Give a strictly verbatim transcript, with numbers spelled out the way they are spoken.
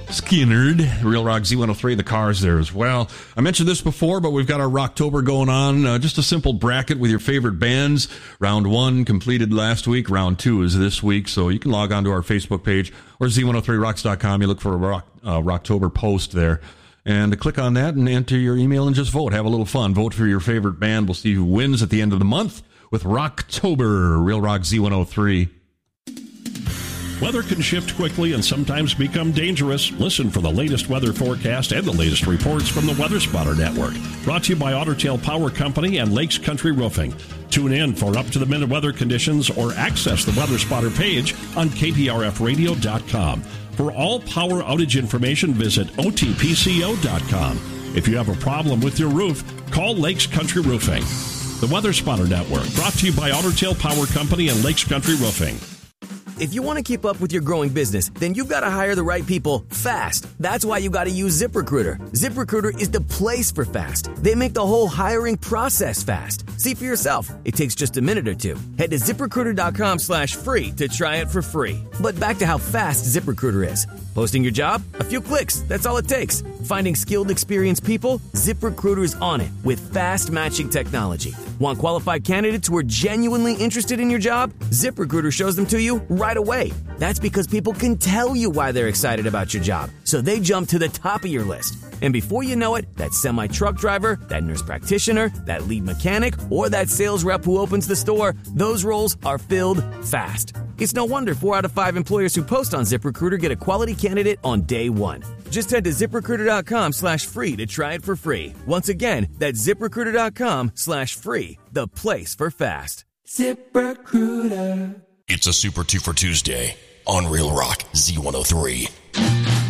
Skinnerd, Real Rock Z one oh three, the car's there as well. I mentioned this before, but we've got our Rocktober going on. Uh, just a simple bracket with your favorite bands. Round one completed last week. Round two is this week. So you can log on to our Facebook page or Z one oh three rocks dot com. You look for a rock, uh, Rocktober post there. And click on that and enter your email and just vote. Have a little fun. Vote for your favorite band. We'll see who wins at the end of the month with Rocktober, Real Rock Z one oh three. Weather can shift quickly and sometimes become dangerous. Listen for the latest weather forecast and the latest reports from the Weather Spotter Network. Brought to you by Otter Tail Power Company and Lakes Country Roofing. Tune in for up-to-the-minute weather conditions or access the Weather Spotter page on K P R F radio dot com. For all power outage information, visit O T P C O dot com. If you have a problem with your roof, call Lakes Country Roofing. The Weather Spotter Network, brought to you by Otter Tail Power Company and Lakes Country Roofing. If you want to keep up with your growing business, then you've got to hire the right people fast. That's why you got to use ZipRecruiter. ZipRecruiter is the place for fast. They make the whole hiring process fast. See for yourself. It takes just a minute or two. Head to ZipRecruiter.com slash free to try it for free. But back to how fast ZipRecruiter is. Posting your job? A few clicks. That's all it takes. Finding skilled, experienced people? ZipRecruiter's on it with fast matching technology. Want qualified candidates who are genuinely interested in your job? ZipRecruiter shows them to you right away. That's because people can tell you why they're excited about your job, so they jump to the top of your list. And before you know it, that semi-truck driver, that nurse practitioner, that lead mechanic, or that sales rep who opens the store, those roles are filled fast. It's no wonder four out of five employers who post on ZipRecruiter get a quality candidate on day one. Just head to ZipRecruiter.com slash free to try it for free. Once again, that's ZipRecruiter.com slash free, the place for fast. ZipRecruiter. It's a Super Two for Tuesday on Real Rock Z one oh three.